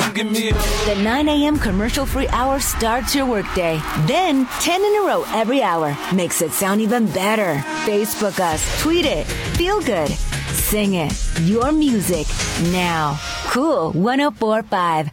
give me a... The 9 a.m. commercial-free hour starts your workday. Then, 10 in a row every hour makes it sound even better. Facebook us, tweet it, feel good, sing it. Your music now. Cool 104.5.